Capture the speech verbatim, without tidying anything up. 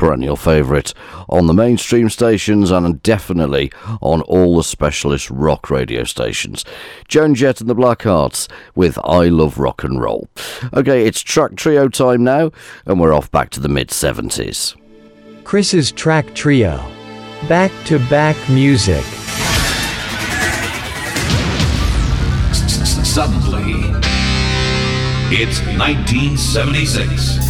perennial favourite on the mainstream stations and definitely on all the specialist rock radio stations. Joan Jett and the Blackhearts with I Love Rock and Roll. Okay, it's track trio time now, and we're off back to the mid-seventies. Chris's track trio. Back-to-back music. Suddenly, it's nineteen seventy-six.